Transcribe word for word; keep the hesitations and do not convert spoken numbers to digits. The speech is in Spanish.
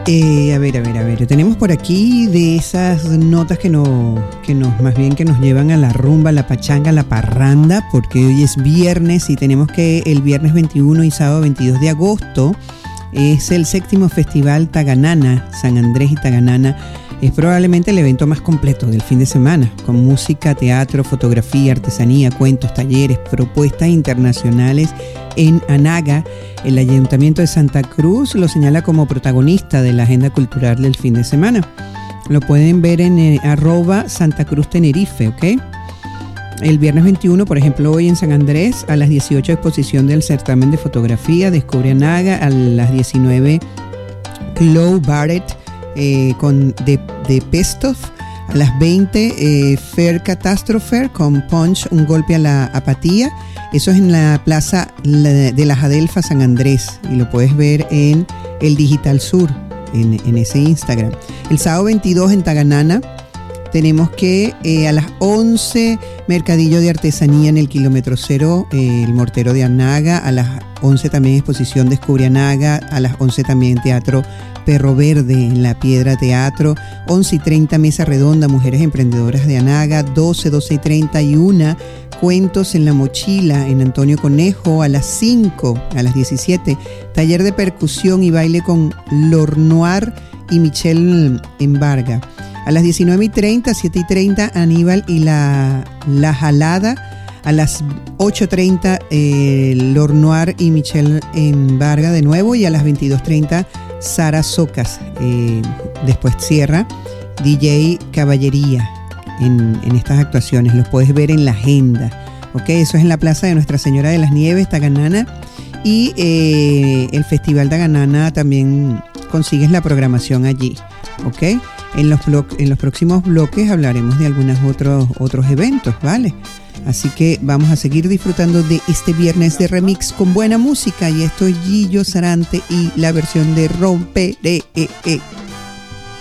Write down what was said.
Eh, a ver, a ver, a ver. Tenemos por aquí de esas notas que nos, que nos, más bien que nos llevan a la rumba, la pachanga, la parranda, porque hoy es viernes y tenemos que el viernes veintiuno y sábado veintidós de agosto es el séptimo festival Taganana, San Andrés y Taganana. Es probablemente el evento más completo del fin de semana, con música, teatro, fotografía, artesanía, cuentos, talleres, propuestas internacionales en Anaga. El Ayuntamiento de Santa Cruz lo señala como protagonista de la agenda cultural del fin de semana. Lo pueden ver en eh, arroba Santa Cruz Tenerife, ¿ok? El viernes veintiuno, por ejemplo, hoy en San Andrés, a las dieciocho, exposición del certamen de fotografía Descubre Anaga. A las diecinueve, Chloe Barrett eh, con de, de Pestov. A las veinte, eh, Fair Catastrophe con Punch, un golpe a la apatía. Eso es en la plaza de la Jadelfa San Andrés y lo puedes ver en el Digital Sur, en, en ese Instagram. El sábado veintidós en Taganana tenemos que eh, a las once, mercadillo de artesanía en el kilómetro cero, eh, el mortero de Anaga. A las once también exposición Descubre Anaga. A las once también teatro Perro Verde en la Piedra Teatro. once y treinta, mesa redonda, mujeres emprendedoras de Anaga. doce, doce y treinta y una, cuentos en la mochila en Antonio Conejo. A las cinco, a las diecisiete, taller de percusión y baile con Lornoir y Michelle Embarga. A las diecinueve y treinta, siete y treinta, Aníbal y la, la Jalada. A las ocho y treinta, eh, Lornoir y Michelle Embarga de nuevo. Y a las veintidós y treinta, Sara Socas. Eh, después cierra D J Caballería en, en estas actuaciones. Los puedes ver en la agenda. ¿Ok? Eso es en la Plaza de Nuestra Señora de las Nieves, Taganana. Y eh, el Festival Taganana también consigues la programación allí. ¿Ok? En los, blo- en los próximos bloques hablaremos de algunos otros, otros eventos, ¿vale? Así que vamos a seguir disfrutando de este viernes de remix con buena música. Y esto es Gillo Sarante y la versión de Romperé.